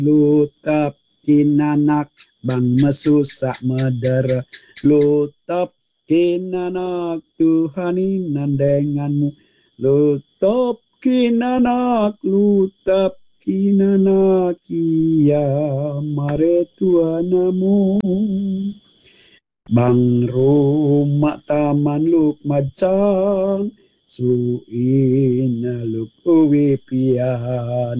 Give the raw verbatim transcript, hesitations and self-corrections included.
lutap kinanak bang mesusak medera, lutap kinanak Tuhani nandenganmu, lutap kinanak, lutap kinanak iya mare tuanamu. Bang rumah taman luk macang, suina luk uwi pian.